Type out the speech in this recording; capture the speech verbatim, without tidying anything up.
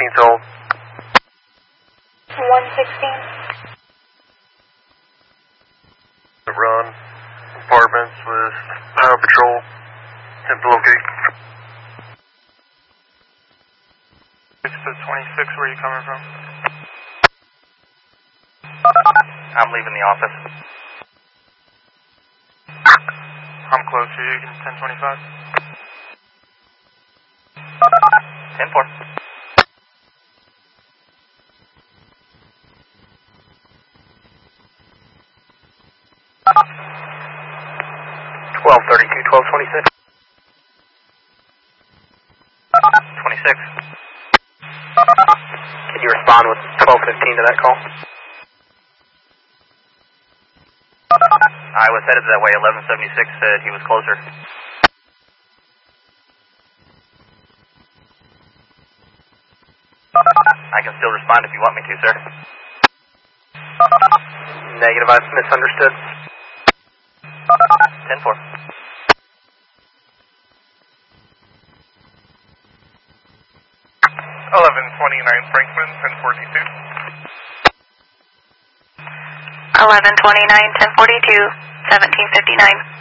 sixteen told. one sixteen. Run apartments with Highway Patrol. Attempt to locate. six to twenty-six, where are you coming from? I'm leaving the office. I'm close to you, ten twenty-five. ten four. twelve thirty-two, twelve twenty-six. twenty-six. Can you respond with twelve fifteen to that call? I was headed that way. eleven seventy-six said he was closer. I can still respond if you want me to, sir. Negative, I've misunderstood. ten four. eleven twenty-nine Franklin, ten forty-two. eleven twenty-nine, ten forty-two, seventeen fifty-nine.